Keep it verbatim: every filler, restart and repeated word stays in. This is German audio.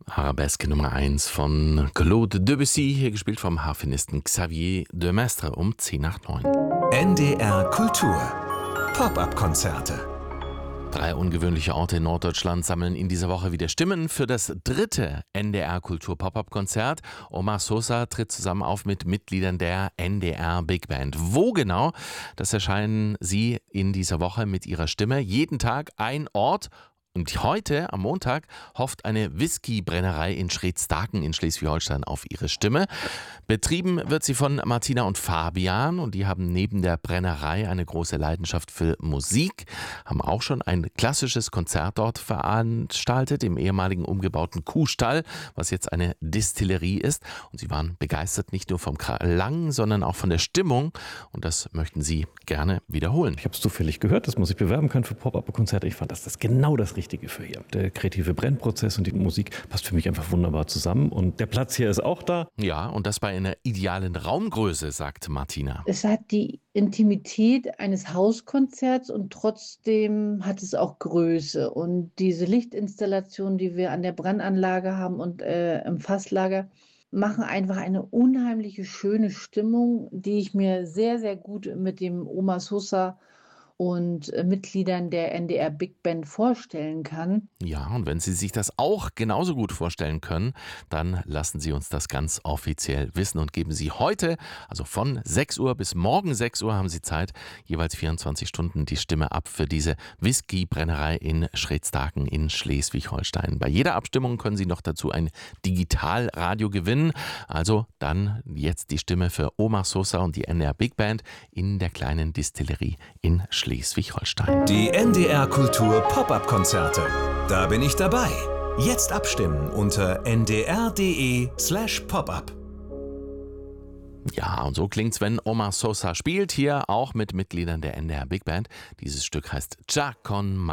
Arabesque Nummer eins von Claude Debussy, hier gespielt vom Harfenisten Xavier de Maistre um zehn nach neun. N D R Kultur Pop-up-Konzerte. Drei ungewöhnliche Orte in Norddeutschland sammeln in dieser Woche wieder Stimmen für das dritte N D R Kultur Pop-up-Konzert. Omar Sosa tritt zusammen auf mit Mitgliedern der N D R Big Band. Wo genau? Das erscheinen sie in dieser Woche mit ihrer Stimme. Jeden Tag ein Ort. Und heute, am Montag, hofft eine Whiskybrennerei in Schredstaken in Schleswig-Holstein auf ihre Stimme. Betrieben wird sie von Martina und Fabian und die haben neben der Brennerei eine große Leidenschaft für Musik, haben auch schon ein klassisches Konzert dort veranstaltet, im ehemaligen umgebauten Kuhstall, was jetzt eine Distillerie ist. Und sie waren begeistert nicht nur vom Klang, sondern auch von der Stimmung und das möchten sie gerne wiederholen. Ich habe es zufällig gehört, dass man sich bewerben kann für Pop-up-Konzerte. Ich fand, das ist genau das Richtige für hier. Der kreative Brennprozess und die Musik passt für mich einfach wunderbar zusammen und der Platz hier ist auch da. Ja, und das bei einer idealen Raumgröße, sagt Martina. Es hat die Intimität eines Hauskonzerts und trotzdem hat es auch Größe. Und diese Lichtinstallation, die wir an der Brennanlage haben und äh, im Fasslager, machen einfach eine unheimliche schöne Stimmung, die ich mir sehr, sehr gut mit dem Omar Sosa und äh, Mitgliedern der N D R Big Band vorstellen kann. Ja, und wenn Sie sich das auch genauso gut vorstellen können, dann lassen Sie uns das ganz offiziell wissen und geben Sie heute, also von sechs Uhr bis morgen sechs Uhr haben Sie Zeit, jeweils vierundzwanzig Stunden die Stimme ab für diese Whiskybrennerei in Schredstaken in Schleswig-Holstein. Bei jeder Abstimmung können Sie noch dazu ein Digitalradio gewinnen. Also dann jetzt die Stimme für Omar Sosa und die N D R Big Band in der kleinen Distillerie in Schleswig-Holstein. Schleswig-Holstein. Die N D R Kultur Pop-up-Konzerte. Da bin ich dabei. Jetzt abstimmen unter n d r punkt d e slash pop-up. Ja, und so klingt's, wenn Omar Sosa spielt, hier auch mit Mitgliedern der N D R Big Band. Dieses Stück heißt Ja con